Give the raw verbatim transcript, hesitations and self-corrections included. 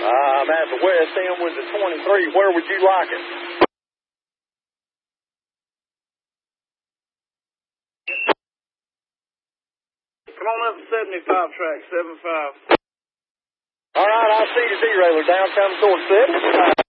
I'm at the west end with the twenty-three. Where would you like it? Come on up to seventy-five track, seven five. All right, I'll see the derailer down coming towards seventy-five.